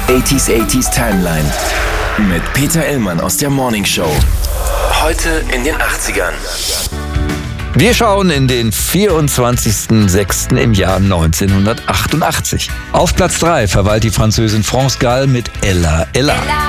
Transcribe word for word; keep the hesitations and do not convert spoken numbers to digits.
achtziger achtziger Timeline mit Peter Illmann aus der Morning Show. Heute in den achtzigern. Wir schauen in den vierundzwanzigsten sechsten im Jahr neunzehnhundertachtundachtzig. Auf Platz drei verweilt die Französin France Gall mit Ella Ella.